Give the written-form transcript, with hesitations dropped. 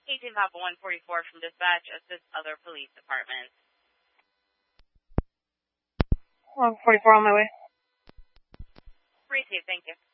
18 Papa 144 from dispatch, assist other police departments. 144 on my way. Received, thank you.